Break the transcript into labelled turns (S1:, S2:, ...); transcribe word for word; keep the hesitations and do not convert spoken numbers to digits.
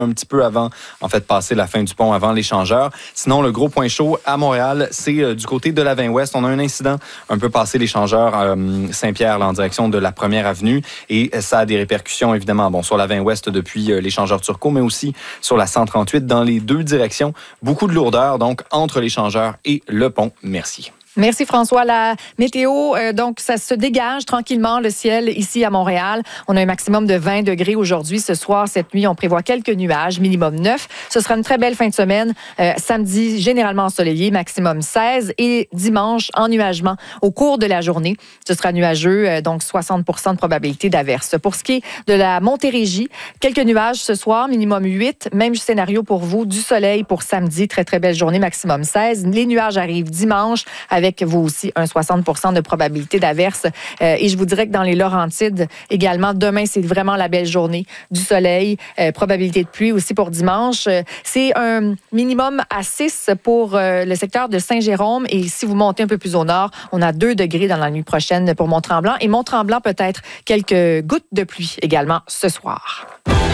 S1: un petit peu avant, en fait, passer la fin du pont avant l'échangeur. Sinon, le gros point chaud à Montréal, c'est euh, du côté de la vingt-Ouest. On a un incident un peu passé l'échangeur euh, Saint-Pierre, là, en direction de la première avenue. Et ça a des répercussions, évidemment, bon, sur la vingt-Ouest depuis euh, l'échangeur Turcot, mais aussi sur la cent trente-huit dans les deux directions. Beaucoup de lourdeur, donc, entre l'échangeur et le pont. Merci.
S2: Merci François. La météo, euh, donc ça se dégage tranquillement le ciel ici à Montréal. On a un maximum de vingt degrés aujourd'hui. Ce soir, cette nuit, on prévoit quelques nuages, minimum neuf. Ce sera une très belle fin de semaine. Euh, samedi, généralement ensoleillé, maximum seize. Et dimanche, ennuagement au cours de la journée. Ce sera nuageux, euh, donc soixante pour cent de probabilité d'averse. Pour ce qui est de la Montérégie, quelques nuages ce soir, minimum huit. Même scénario pour vous, du soleil pour samedi. Très, très belle journée, maximum seize. Les nuages arrivent dimanche avec vous aussi un soixante pour cent de probabilité d'averse. Euh, et je vous dirais que dans les Laurentides, également, demain, c'est vraiment la belle journée. Du soleil, euh, probabilité de pluie aussi pour dimanche. Euh, c'est un minimum à six pour euh, le secteur de Saint-Jérôme. Et si vous montez un peu plus au nord, on a deux degrés dans la nuit prochaine pour Mont-Tremblant. Et Mont-Tremblant, peut-être quelques gouttes de pluie également ce soir.